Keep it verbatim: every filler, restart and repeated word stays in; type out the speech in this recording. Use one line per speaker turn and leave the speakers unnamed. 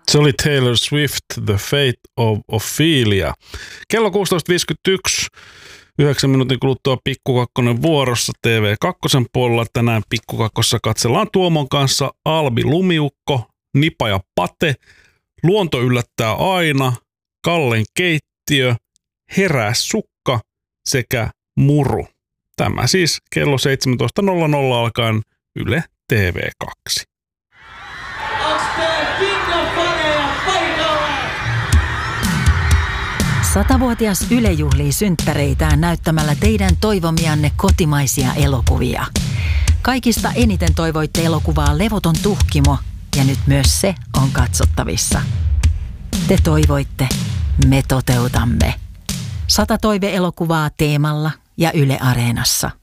Se oli Taylor Swift, The Fate of Ophelia. Kello kuusitoista viisikymmentäyksi, yhdeksän minuutin kuluttua Pikku Kakkonen vuorossa T V kaksi puolella. Tänään Pikku Kakkossa katsellaan Tuomon kanssa Albi Lumiukko, Nipa ja Pate, Luonto yllättää aina, Kallen keittiö, Herää sukka sekä Muru. Tämä siis kello seitsemäntoista nolla nolla alkaen Yle T V kaksi.
Satavuotias Yle juhlii synttäreitään näyttämällä teidän toivomianne kotimaisia elokuvia. Kaikista eniten toivoitte elokuvaa Levoton tuhkimo, ja nyt myös se on katsottavissa. Te toivoitte, me toteutamme. Sata toive-elokuvaa Teemalla ja Yle Areenassa.